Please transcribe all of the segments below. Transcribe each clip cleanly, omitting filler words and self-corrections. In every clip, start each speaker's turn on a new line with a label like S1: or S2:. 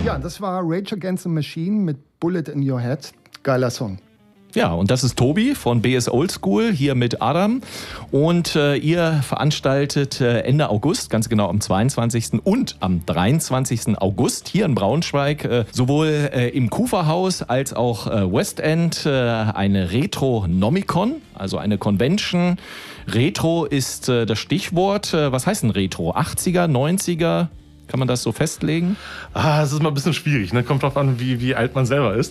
S1: Ja, das war Rage Against the Machine mit Bullet in Your Head. Geiler Song.
S2: Ja, und das ist Tobi von BS Oldschool hier mit Adam. Und ihr veranstaltet Ende August, ganz genau am 22. und am 23. August hier in Braunschweig, sowohl im Kuferhaus als auch West End eine Retro-Nomicon, also eine Convention. Retro ist das Stichwort. Was heißt denn Retro? 80er, 90er? Kann man das so festlegen?
S3: Es ist mal ein bisschen schwierig, ne? Kommt drauf an, wie alt man selber ist.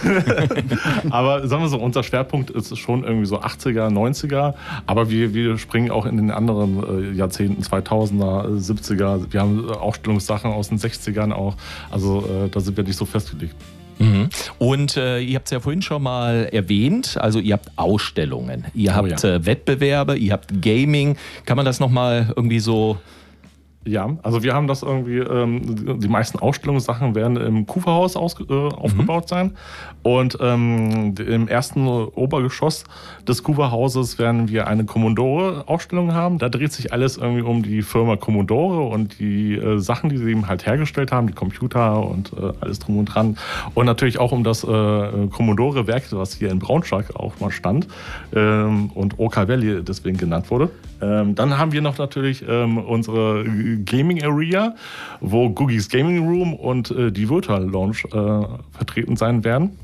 S3: Aber sagen wir so, unser Schwerpunkt ist schon irgendwie so 80er, 90er. Aber wir springen auch in den anderen Jahrzehnten, 2000er, 70er. Wir haben Ausstellungssachen aus den 60ern auch. Also da sind wir nicht so festgelegt.
S2: Mhm. Und ihr habt es ja vorhin schon mal erwähnt, also ihr habt Ausstellungen, ihr habt Wettbewerbe, ihr habt Gaming. Kann man das nochmal irgendwie so...
S3: Ja, also wir haben das irgendwie, die meisten Ausstellungssachen werden im Kuferhaus aufgebaut sein. Und im ersten Obergeschoss des Kuferhauses werden wir eine Commodore-Ausstellung haben. Da dreht sich alles irgendwie um die Firma Commodore und die Sachen, die sie eben halt hergestellt haben, die Computer und alles drum und dran. Und natürlich auch um das Commodore-Werk, was hier in Braunschweig auch mal stand und Oka Valley deswegen genannt wurde. Dann haben wir noch natürlich unsere Gaming Area, wo Googies Gaming Room und die Virtual Lounge vertreten sein werden.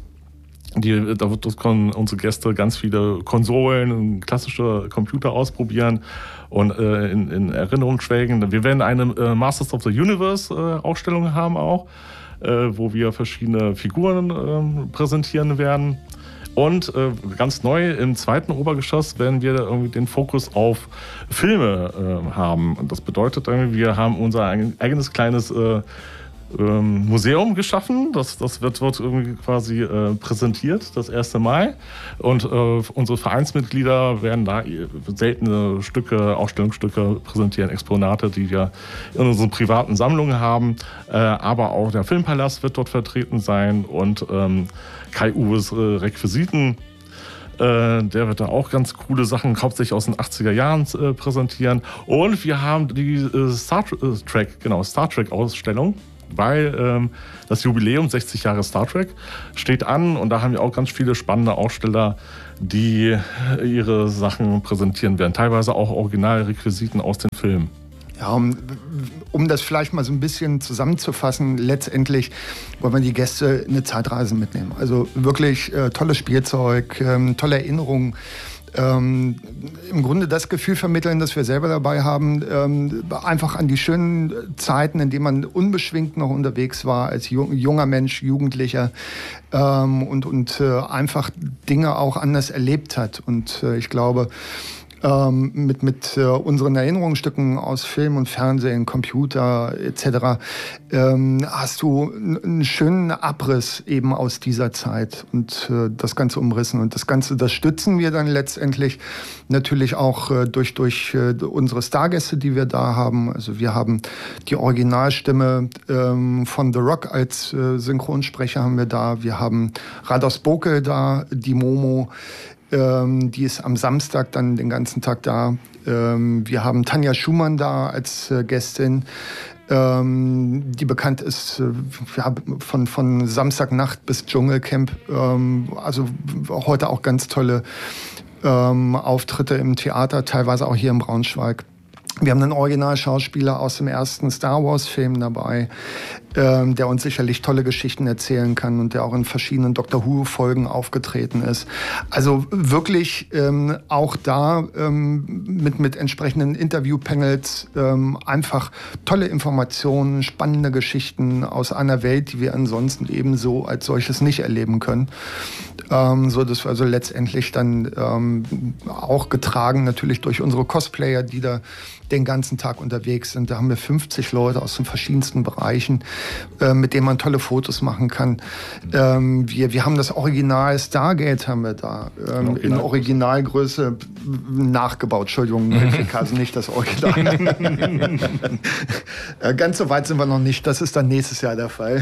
S3: Da können unsere Gäste ganz viele Konsolen und klassische Computer ausprobieren und in Erinnerung schwelgen. Wir werden eine Masters of the Universe Ausstellung haben auch, wo wir verschiedene Figuren präsentieren werden. Und ganz neu im zweiten Obergeschoss werden wir irgendwie den Fokus auf Filme haben. Das bedeutet, wir haben unser eigenes kleines Museum geschaffen. Das wird irgendwie quasi präsentiert, das erste Mal. Und unsere Vereinsmitglieder werden da seltene Stücke, Ausstellungsstücke präsentieren, Exponate, die wir in unseren privaten Sammlungen haben. Aber auch der Filmpalast wird dort vertreten sein und Kai-Uwes Requisiten. Der wird da auch ganz coole Sachen, hauptsächlich aus den 80er Jahren präsentieren. Und wir haben die Star Trek Ausstellung, weil das Jubiläum 60 Jahre Star Trek steht an. Und da haben wir auch ganz viele spannende Aussteller, die ihre Sachen präsentieren werden. Teilweise auch Originalrequisiten aus den Filmen.
S1: Ja, um das vielleicht mal so ein bisschen zusammenzufassen, letztendlich wollen wir die Gäste eine Zeitreise mitnehmen. Also wirklich tolles Spielzeug, tolle Erinnerungen. Im Grunde das Gefühl vermitteln, das wir selber dabei haben, einfach an die schönen Zeiten, in denen man unbeschwingt noch unterwegs war als junger Mensch, Jugendlicher und einfach Dinge auch anders erlebt hat. Und ich glaube, mit unseren Erinnerungsstücken aus Film und Fernsehen, Computer etc. Hast du einen schönen Abriss eben aus dieser Zeit und das Ganze umrissen. Und das Ganze, das stützen wir dann letztendlich natürlich auch durch unsere Stargäste, die wir da haben. Also wir haben die Originalstimme von The Rock als Synchronsprecher haben wir da. Wir haben Rados Bokel da, die Momo. Die ist am Samstag dann den ganzen Tag da. Wir haben Tanja Schumann da als Gästin, die bekannt ist von Samstagnacht bis Dschungelcamp. Also heute auch ganz tolle Auftritte im Theater, teilweise auch hier in Braunschweig. Wir haben einen Originalschauspieler aus dem ersten Star Wars-Film dabei, der uns sicherlich tolle Geschichten erzählen kann und der auch in verschiedenen Doctor Who-Folgen aufgetreten ist. Also wirklich auch da mit entsprechenden Interview-Panels einfach tolle Informationen, spannende Geschichten aus einer Welt, die wir ansonsten eben so als solches nicht erleben können. So dass wir also letztendlich dann auch getragen natürlich durch unsere Cosplayer, die da den ganzen Tag unterwegs sind. Da haben wir 50 Leute aus den verschiedensten Bereichen, mit denen man tolle Fotos machen kann. Wir haben das Original Stargate haben wir da in Originalgröße nachgebaut. Entschuldigung, also nicht das Original. Ganz so weit sind wir noch nicht. Das ist dann nächstes Jahr der Fall.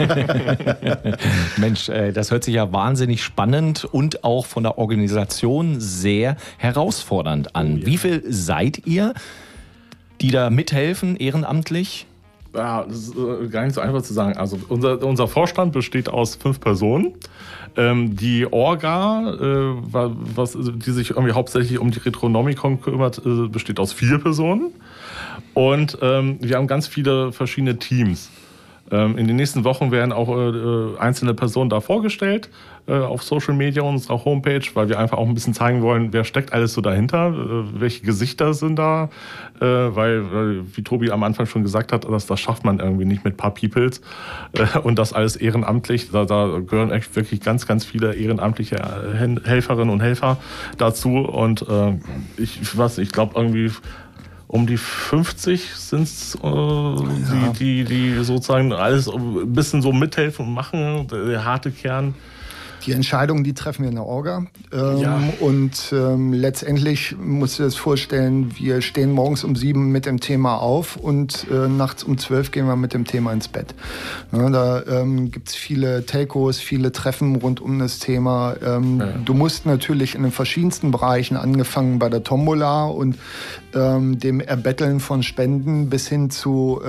S2: Mensch, das hört sich ja wahnsinnig spannend und auch von der Organisation sehr herausfordernd an. Wie viel seid ihr, die da mithelfen, ehrenamtlich?
S3: Ja, das ist gar nicht so einfach zu sagen. Also unser Vorstand besteht aus 5 Personen. Die Orga, die sich irgendwie hauptsächlich um die Retronomicon kümmert, besteht aus 4 Personen. Und wir haben ganz viele verschiedene Teams. In den nächsten Wochen werden auch einzelne Personen da vorgestellt auf Social Media und unserer Homepage, weil wir einfach auch ein bisschen zeigen wollen, wer steckt alles so dahinter, welche Gesichter sind da, weil wie Tobi am Anfang schon gesagt hat, das schafft man irgendwie nicht mit ein paar Peoples und das alles ehrenamtlich. Da gehören echt wirklich ganz, ganz viele ehrenamtliche Helferinnen und Helfer dazu und ich glaube irgendwie um die 50 sind es, die sozusagen alles ein bisschen so mithelfen und machen, der harte Kern.
S1: Die Entscheidungen, die treffen wir in der Orga. Und letztendlich musst du dir das vorstellen, wir stehen morgens um 7 mit dem Thema auf und nachts um 12 gehen wir mit dem Thema ins Bett. Ja, da gibt es viele Telcos, viele Treffen rund um das Thema. Du musst natürlich in den verschiedensten Bereichen, angefangen bei der Tombola und dem Erbetteln von Spenden bis hin zu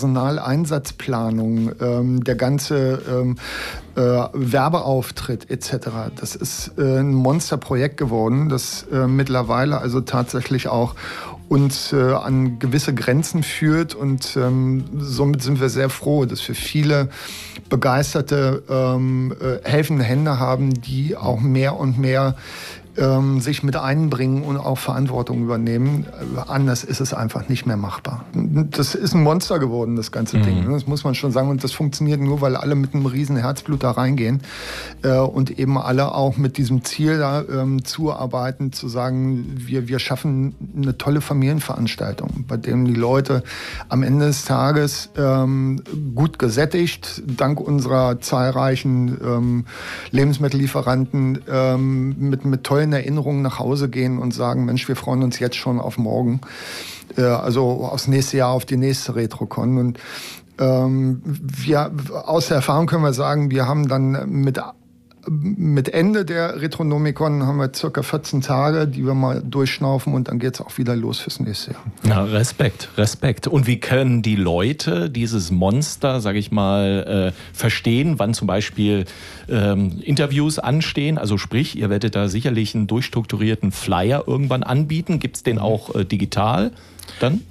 S1: Personaleinsatzplanung, der ganze Werbeauftritt etc. Das ist ein Monsterprojekt geworden, das mittlerweile also tatsächlich auch uns an gewisse Grenzen führt und somit sind wir sehr froh, dass wir viele begeisterte helfende Hände haben, die auch mehr und mehr sich mit einbringen und auch Verantwortung übernehmen. Anders ist es einfach nicht mehr machbar. Das ist ein Monster geworden, das ganze Ding. Das muss man schon sagen. Und das funktioniert nur, weil alle mit einem riesen Herzblut da reingehen und eben alle auch mit diesem Ziel da zuarbeiten, zu sagen, wir schaffen eine tolle Familienveranstaltung, bei dem die Leute am Ende des Tages gut gesättigt, dank unserer zahlreichen Lebensmittellieferanten mit tollen Erinnerungen nach Hause gehen und sagen, Mensch, wir freuen uns jetzt schon auf morgen, also aufs nächste Jahr, auf die nächste Retrocon. Und wir, aus der Erfahrung können wir sagen, wir haben dann mit Ende der Retronomicon haben wir circa 14 Tage, die wir mal durchschnaufen und dann geht es auch wieder los fürs nächste Jahr.
S2: Na, Respekt. Und wie können die Leute dieses Monster, sage ich mal, verstehen, wann zum Beispiel Interviews anstehen? Also sprich, ihr werdet da sicherlich einen durchstrukturierten Flyer irgendwann anbieten. Gibt es den auch digital dann?